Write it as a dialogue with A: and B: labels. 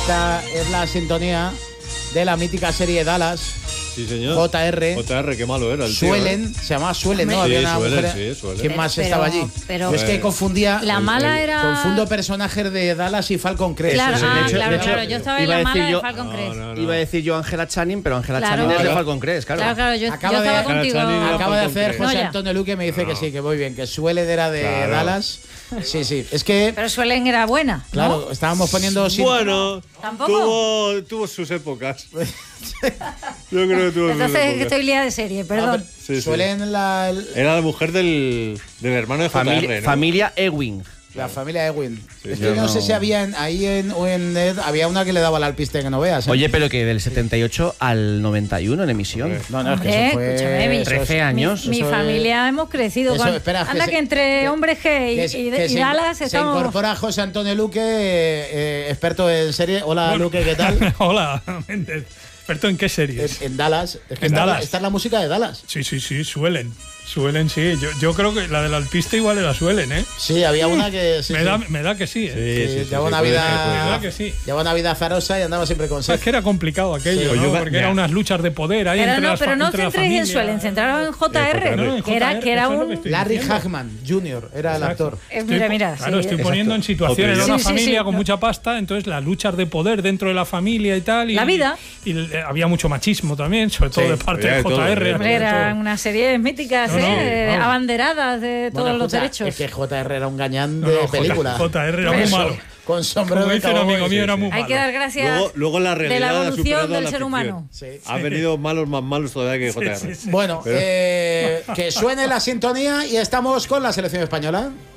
A: Esta es la sintonía de la mítica serie Dallas.
B: Sí, señor.
A: JR,
B: qué malo era el
A: Suelen,
B: tío,
A: se llamaba Suelen, ¿no?
B: Sí,
A: Había una
B: Suelen,
A: mujer.
B: sí, Suelen.
A: ¿Quién más
C: Pero-
A: estaba allí?
C: pero-
A: Yo es que confundía.
C: La mala era.
A: Confundo personajes de Dallas y Falcon Crest.
C: Claro,
A: Sí, sí.
C: ah,
A: De hecho,
C: claro, yo estaba en
D: iba a
C: la
D: decir
C: mala de
D: yo-
C: Falcon Crest.
D: Iba a decir yo Angela Channing, pero Angela
C: Claro.
D: Channing es de
B: Claro.
D: Falcon Crest, claro.
C: Claro, yo
A: Acaba de-
C: estaba contigo.
B: Channing era
A: Acaba de
B: Falcon
A: hacer
B: Crest.
A: José
C: No, ya.
A: Antonio Luque, me dice que sí, que muy bien, que Suelen era de
B: Claro.
A: Dallas. Sí, sí. Es que,
C: Pero Suelen era buena, ¿no?
A: claro, estábamos poniendo.
B: Bueno,
C: ¿Tampoco?
B: tuvo sus épocas. Yo creo que tuvo sus
C: Entonces
B: épocas.
C: estoy liada de serie, perdón.
B: Sí, sí.
A: Suelen
B: Era la mujer del hermano de JR, ¿no?
D: Familia Ewing.
A: la familia Ewing.
B: Sí,
A: Es
B: sí,
A: que no
D: no.
A: sé si había ahí o en Net, había una que le daba al alpiste que no veas. ¿eh?
D: Oye, pero que del 78 al 91 en emisión.
B: Hombre.
A: No, es que
C: Hombre,
A: eso fue.
C: escúchame, mi-
A: eso es-
D: 13 años.
C: Mi
A: eso es-
C: familia hemos crecido
A: eso,
C: con.
A: espera, que
C: anda
A: se-
C: que entre hombres G
A: que
C: y
A: se-
C: Dallas
A: se
C: estamos.
A: incorpora José Antonio Luque, experto en serie. Hola,
E: Bueno.
A: Luque, ¿qué tal?
E: Hola, Méndez. ¿Experto en qué series?
A: En Dallas. Es que
E: En
A: esta,
E: Dallas.
A: esta es la música de Dallas.
E: Sí, suelen. Suelen, sí. Yo creo que la del alpiste igual era Suelen, ¿eh?
A: Sí, había una que. Sí,
E: me,
A: sí.
E: da que sí, ¿eh?
A: Sí,
B: sí,
A: lleva una
B: puede
A: vida.
B: ser, puede
E: Me
B: ser.
E: da que sí.
A: Lleva una vida azarosa y andaba siempre con
E: Es
A: sed.
E: que era complicado aquello,
B: Sí.
E: ¿no?
B: Yo
E: Porque
B: mira.
E: eran unas luchas de poder ahí
C: Pero
E: entre
C: no,
E: las
C: pero no
E: entre la
C: centréis en
E: familia.
C: Suelen, centraros en JR,
E: No, en
C: que era
E: JR, eso es lo
C: un.
E: estoy
A: Larry
E: diciendo.
A: Hackman Jr. era el actor.
C: Mira,
E: Claro,
C: sí.
E: estoy poniendo en situación. Era
B: Sí,
E: una
C: sí,
E: familia
C: sí,
E: con
C: no.
E: mucha pasta, entonces las luchas de poder dentro de la familia y tal. Y,
C: La vida.
E: Y había mucho machismo también, sobre todo
A: Sí,
E: de parte
B: había
E: de
B: de todo,
E: JR.
B: había de
C: Hombre, eran unas series míticas,
E: No, no, vamos.
C: abanderadas de todos
A: Bueno,
C: los
A: escucha,
C: derechos.
A: Es que JR era un gañán
E: No,
A: de
E: no,
A: película.
E: JR era muy
A: Eso,
E: malo.
A: Con sombrero
E: Como
A: de
E: dice un
A: cowboy.
E: amigo mío, era muy
C: Hay
E: malo.
C: que dar gracias
B: Luego la
C: de
B: realidad
C: la
B: ha
C: evolución
B: superado a
C: del
B: la
C: ser
B: ficción.
C: humano.
A: Sí.
B: Ha venido malos más malos todavía que JR.
A: Bueno, que suene la sintonía y estamos con la selección española.